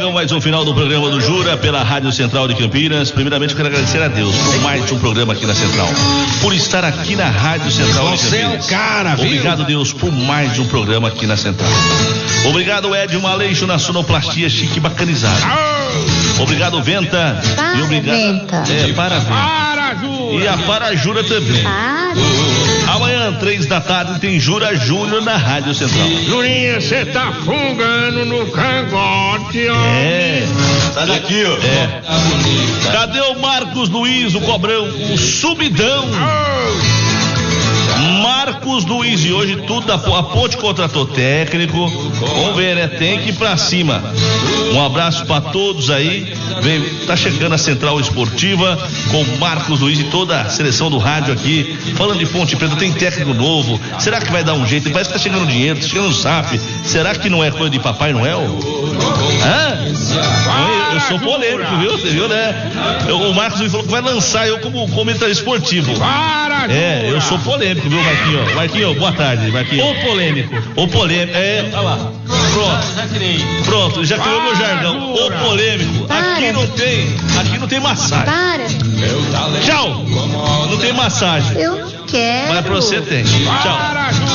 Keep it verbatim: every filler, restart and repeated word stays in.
chegamos mais um final do programa do Jura pela Rádio Central de Campinas. Primeiramente, eu quero agradecer a Deus por mais um programa aqui na Central, por estar aqui na Rádio Central de Campinas. Você é o cara, viu? Obrigado, Deus, por mais um programa aqui na Central. Obrigado, Ed Maleixo, na sonoplastia chique bacanizada. Obrigado, Venta. Para, e obrigado. Venta. É, para, Venta. Para, Jura. E a Parajura também. Para. Amanhã, três da tarde, tem Jura Júnior na Rádio Central. Jurinha, você tá fungando no cangote, ó. É. Sai daqui, ó. É. Cadê o Marcos Luiz, o cobrão, o subidão? Marcos Luiz, e hoje tudo, a Ponte contratou técnico. Vamos ver, né? Tem que ir pra cima. Um abraço pra todos aí. Vem, tá chegando a Central Esportiva com Marcos Luiz e toda a seleção do rádio aqui. Falando de Ponte Preta, tem técnico novo. Será que vai dar um jeito? Parece que tá chegando dinheiro, tá chegando o S A F. Será que não é coisa de Papai Noel? Hã? Eu, eu sou polêmico, viu? Você viu, né? Eu, o Marcos Luiz falou que vai lançar eu como comentarista esportivo. Para, É, eu sou polêmico, viu, Marquinho? Marquinho, boa tarde, Marquinho. O polêmico. O polêmico, é. Olha lá. Pronto. Já criei. Pronto, já criou meu jargão. O polêmico. Aqui não tem, aqui não tem massagem. Para. Tchau. Não tem massagem. Eu não quero. Mas pra você tem. Tchau. Para, Jura.